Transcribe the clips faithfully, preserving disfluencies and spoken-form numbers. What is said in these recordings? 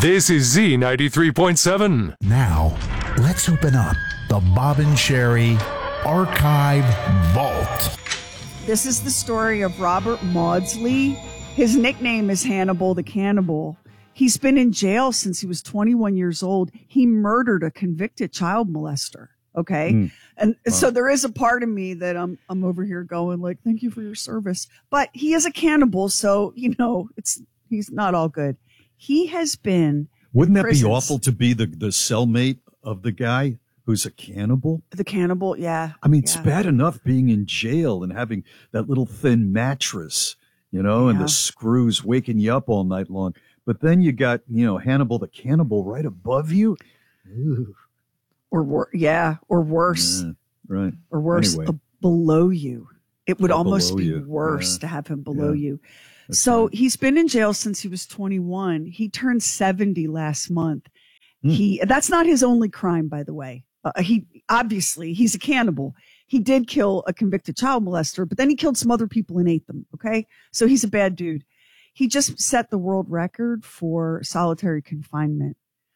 This is Z ninety-three point seven. Now, let's open up the Bob and Sheri Archive Vault. This is the story of Robert Maudsley. His nickname is Hannibal the Cannibal. He's been in jail since he was twenty-one years old. He murdered a convicted child molester. Okay. Mm. And wow. So there is a part of me that I'm, I'm over here going like, thank you for your service, but he is a cannibal. So, you know, it's, he's not all good. He has been. Wouldn't that prisons. be awful to be the, the cellmate of the guy who's a cannibal? The cannibal. Yeah. I mean, yeah. it's bad enough being in jail and having that little thin mattress, you know, yeah. and the screws waking you up all night long. But then you got, you know, Hannibal the Cannibal right above you. Ew. Or wor- yeah, or worse. Yeah, right. Or worse, anyway. uh, below you. It would oh, almost be you. worse yeah. to have him below yeah. you. That's so right. He's been in jail since he was twenty-one. He turned seventy last month. Hmm. He that's not his only crime, by the way. Uh, he obviously he's a cannibal. He did kill a convicted child molester, but then he killed some other people and ate them. Okay, so he's a bad dude. He just set the world record for solitary confinement.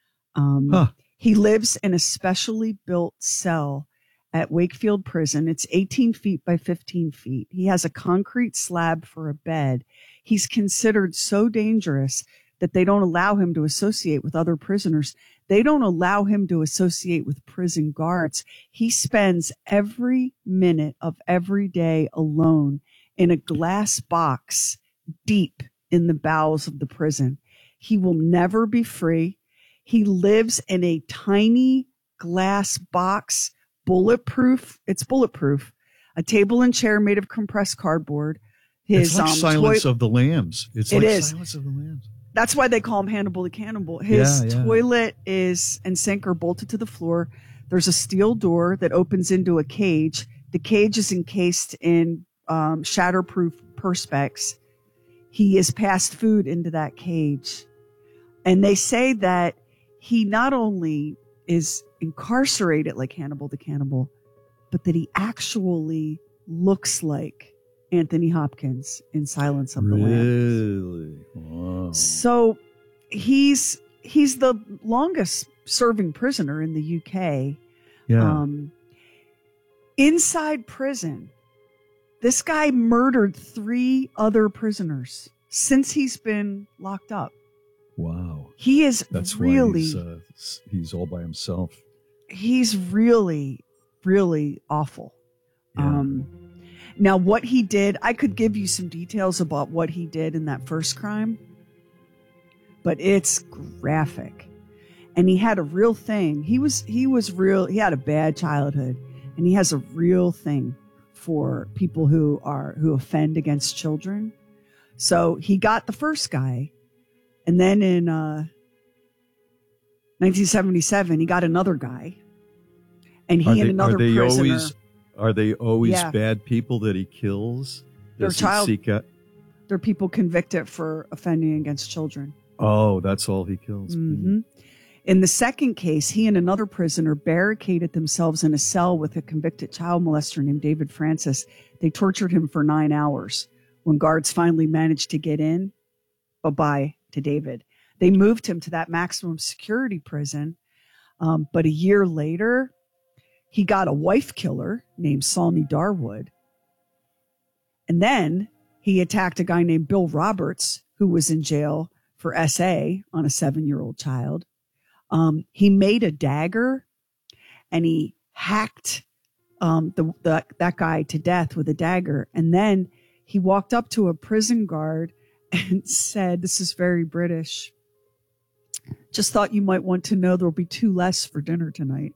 Um, huh. He lives in a specially built cell at Wakefield Prison. It's eighteen feet by fifteen feet. He has a concrete slab for a bed. He's considered so dangerous that they don't allow him to associate with other prisoners. They don't allow him to associate with prison guards. He spends every minute of every day alone in a glass box deep in the bowels of the prison. He will never be free. He lives in a tiny glass box, bulletproof. It's bulletproof. A table and chair made of compressed cardboard. His, it's like um, Silence toi- of the Lambs. It's it like is. Silence of the Lambs. That's why they call him Hannibal the Cannibal. His yeah, yeah. toilet is and sink are bolted to the floor. There's a steel door that opens into a cage. The cage is encased in um, shatterproof perspex. He is passed food into that cage. And they say that he not only is incarcerated like Hannibal the Cannibal, but that he actually looks like Anthony Hopkins in Silence of the really? Lambs. Really? Wow. So he's he's the longest serving prisoner in the U K. Yeah. Um, inside prison, this guy murdered three other prisoners since he's been locked up. Wow. He is That's really, why he's, uh, he's all by himself. He's really, really awful. Yeah. Um, now, what he did, I could give you some details about what he did in that first crime, but it's graphic. And he had a real thing. He was, he was real. He had a bad childhood, and he has a real thing for people who are, who offend against children. So he got the first guy. And then in uh, nineteen seventy-seven, he got another guy. And he are and they, another are they prisoner. Always, are they always Yeah. bad people that he kills? They're Does he child- seek out? They're people convicted for offending against children. Oh, that's all he kills. Mm-hmm. In the second case, he and another prisoner barricaded themselves in a cell with a convicted child molester named David Francis. They tortured him for nine hours. When guards finally managed to get in, bye-bye to David. They moved him to that maximum security prison. Um, but a year later, he got a wife killer named Sawney Darwood. And then he attacked a guy named Bill Roberts, who was in jail for S A on a seven-year-old child. Um, he made a dagger and he hacked um, the, the that guy to death with a dagger. And then he walked up to a prison guard and said, this is very British, just thought you might want to know there'll be two less for dinner tonight.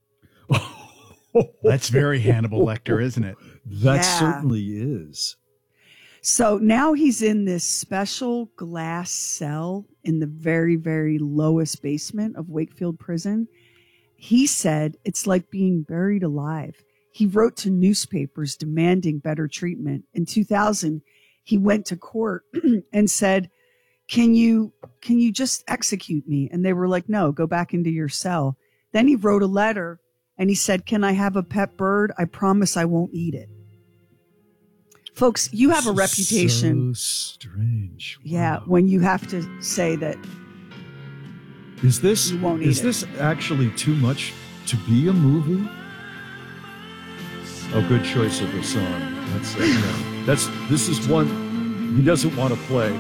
That's very Hannibal Lecter, isn't it? That Yeah. certainly is. So now he's in this special glass cell in the very, very lowest basement of Wakefield Prison. He said it's like being buried alive. He wrote to newspapers demanding better treatment. In two thousand, he went to court and said, can you, can you just execute me? And they were like, no, go back into your cell. Then he wrote a letter and he said, can I have a pet bird? I promise I won't eat it. Folks, you have a reputation. So strange. Wow. Yeah, when you have to say that Is this You won't is eat it. this actually too much to be a movie? Oh, good choice of a song. That's uh, yeah. that's this is one he doesn't want to play.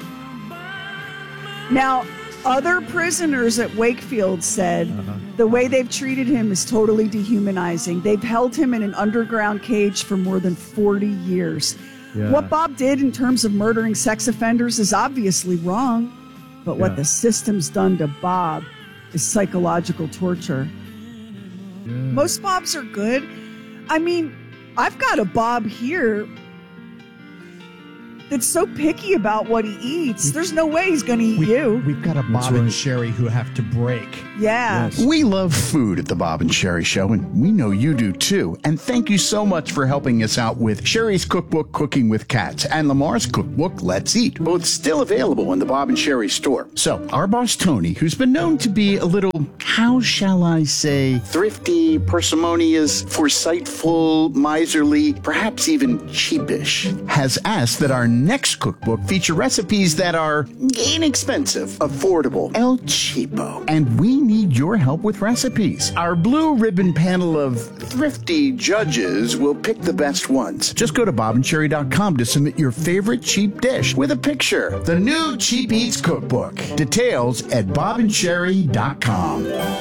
Now, other prisoners at Wakefield said Uh-huh. the way they've treated him is totally dehumanizing. They've held him in an underground cage for more than forty years. Yeah. What Bob did in terms of murdering sex offenders is obviously wrong, but Yeah. what the system's done to Bob is psychological torture. Yeah. Most Bobs are good. I mean, I've got a Bob here that's so picky about what he eats. There's no way he's going to eat We, you. We've got a Bob right. and Sherry who have to break. Yeah. Yes. We love food at the Bob and Sherry Show, and we know you do too. And thank you so much for helping us out with Sherry's cookbook, Cooking with Cats, and Lamar's cookbook, Let's Eat, both still available in the Bob and Sherry store. So, our boss Tony, who's been known to be a little, how shall I say, thrifty, parsimonious, foresightful, miserly, perhaps even cheapish, has asked that our next cookbook feature recipes that are inexpensive, affordable, El Cheapo. And we need your help with recipes. Our blue ribbon panel of thrifty judges will pick the best ones. Just go to bob and sherry dot com to submit your favorite cheap dish with a picture. The new Cheap Eats Cookbook. Details at bob and sherry dot com.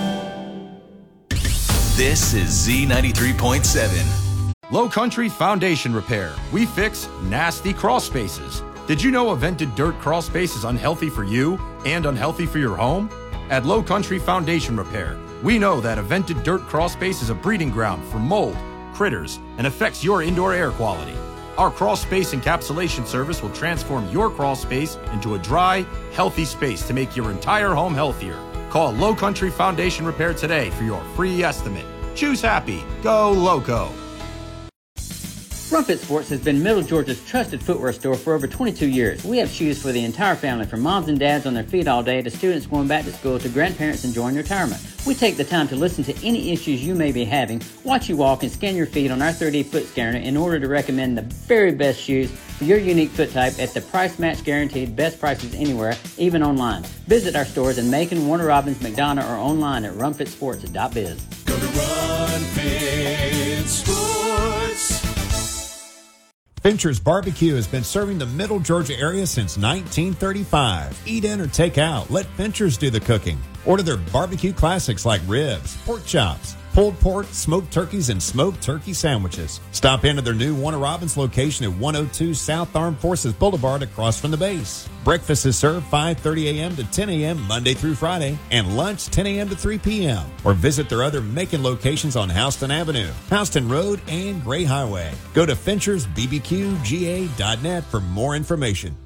This is Z ninety-three point seven. Low Country Foundation Repair. We fix nasty crawl spaces. Did you know a vented dirt crawl space is unhealthy for you and unhealthy for your home? At Low Country Foundation Repair, we know that a vented dirt crawl space is a breeding ground for mold, critters, and affects your indoor air quality. Our crawl space encapsulation service will transform your crawl space into a dry, healthy space to make your entire home healthier. Call Low Country Foundation Repair today for your free estimate. Choose happy. Go Loco. Rumfit Sports has been Middle Georgia's trusted footwear store for over twenty-two years. We have shoes for the entire family, from moms and dads on their feet all day to students going back to school to grandparents enjoying retirement. We take the time to listen to any issues you may be having, watch you walk, and scan your feet on our three D foot scanner in order to recommend the very best shoes for your unique foot type at the price match guaranteed best prices anywhere, even online. Visit our stores in Macon, Warner Robins, McDonough, or online at run fit sports dot biz. Go to Run Fit Sports. Fincher's Barbecue has been serving the Middle Georgia area since nineteen thirty-five. Eat in or take out. Let Fincher's do the cooking. Order their barbecue classics like ribs, pork chops, pulled pork, smoked turkeys, and smoked turkey sandwiches. Stop into their new Warner Robins location at one oh two South Armed Forces Boulevard across from the base. Breakfast is served five thirty a.m. to ten a.m. Monday through Friday, and lunch ten a.m. to three p.m. Or visit their other Macon locations on Houston Avenue, Houston Road, and Gray Highway. Go to Finchers B B Q G A dot net for more information.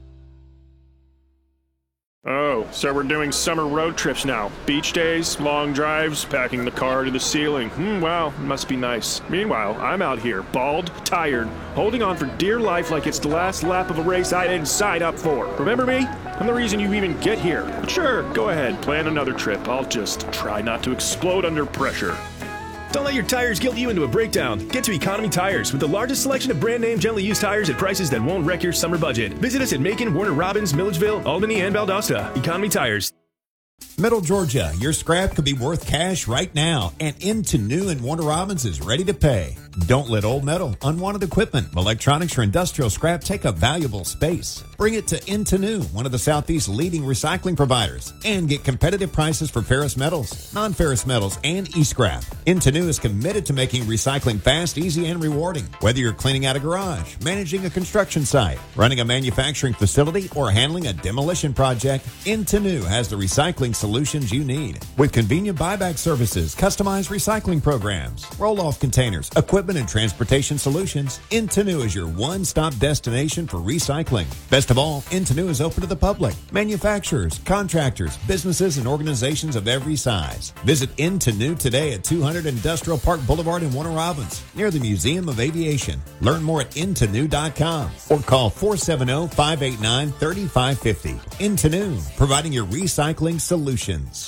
Oh, so we're doing summer road trips now. Beach days, long drives, packing the car to the ceiling. Hmm, wow, must be nice. Meanwhile, I'm out here, bald, tired, holding on for dear life like it's the last lap of a race I didn't sign up for. Remember me? I'm the reason you even get here. But sure, go ahead, plan another trip. I'll just try not to explode under pressure. Don't let your tires guilt you into a breakdown. Get to Economy Tires with the largest selection of brand name gently used tires at prices that won't wreck your summer budget. Visit us at Macon, Warner Robins, Milledgeville, Albany, and Valdosta. Economy Tires. Middle Georgia, your scrap could be worth cash right now, and Into New and Warner Robins is ready to pay. Don't let old metal, unwanted equipment, electronics, or industrial scrap take up valuable space. Bring it to Into New, one of the Southeast's leading recycling providers, and get competitive prices for ferrous metals, non-ferrous metals, and e-scrap. Into New is committed to making recycling fast, easy, and rewarding. Whether you're cleaning out a garage, managing a construction site, running a manufacturing facility, or handling a demolition project, Into New has the recycling solutions you need. With convenient buyback services, customized recycling programs, roll-off containers, equipment and transportation solutions, Into New is your one-stop destination for recycling. Best of all, Into New is open to the public, manufacturers, contractors, businesses, and organizations of every size. Visit Into New today at two hundred Industrial Park Boulevard in Warner Robins, near the Museum of Aviation. Learn more at into new dot com or call four seven zero, five eight nine, three five five zero. Into New, providing your recycling solutions.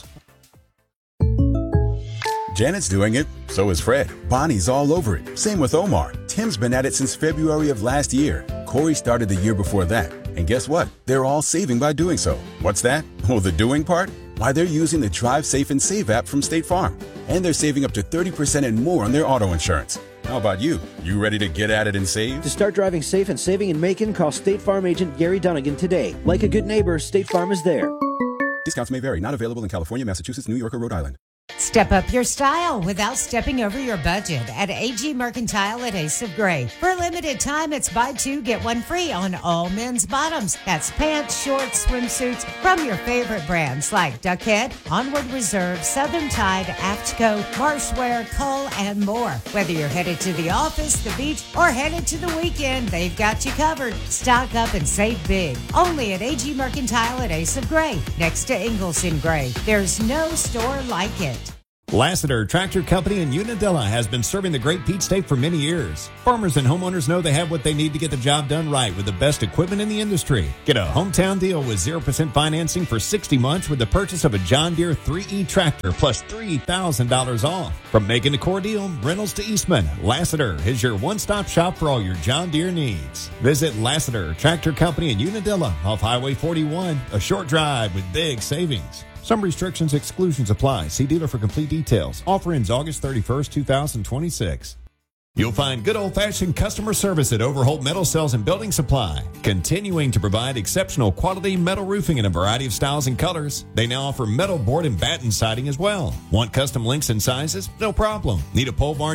Janet's doing it, so is Fred. Bonnie's all over it. Same with Omar. Tim's been at it since February of last year. Corey started the year before that. And guess what? They're all saving by doing so. What's that? Oh, the doing part? why they're using the Drive Safe and Save app from State Farm. And they're saving up to thirty percent and more on their auto insurance. How about you? You ready to get at it and save? To start driving safe and saving in Macon, call State Farm agent Gary Dunnigan today. Like a good neighbor, State Farm is there. Discounts may vary. Not available in California, Massachusetts, New York, or Rhode Island. Step up your style without stepping over your budget at A G Mercantile at Ace of Gray. For a limited time, it's buy two, get one free on all men's bottoms. That's pants, shorts, swimsuits from your favorite brands like Duckhead, Onward Reserve, Southern Tide, Aftco, Marshwear, Cull, and more. Whether you're headed to the office, the beach, or headed to the weekend, they've got you covered. Stock up and save big. Only at A G Mercantile at Ace of Gray, next to Ingalls in Gray. There's no store like it. Lassiter Tractor Company in Unadilla has been serving the Great Peach State for many years. Farmers and homeowners know they have what they need to get the job done right with the best equipment in the industry. Get a hometown deal with zero percent financing for sixty months with the purchase of a John Deere three E tractor plus three thousand dollars off. From Macon to Cordele, Reynolds to Eastman, Lassiter is your one-stop shop for all your John Deere needs. Visit Lassiter Tractor Company in Unadilla off Highway forty-one, a short drive with big savings. Some restrictions, exclusions apply. See dealer for complete details. Offer ends August thirty-first, two thousand twenty-six. You'll find good old-fashioned customer service at Overholt Metal Cells and Building Supply, continuing to provide exceptional quality metal roofing in a variety of styles and colors. They now offer metal board and batten siding as well. Want custom links and sizes? No problem. Need a pole barn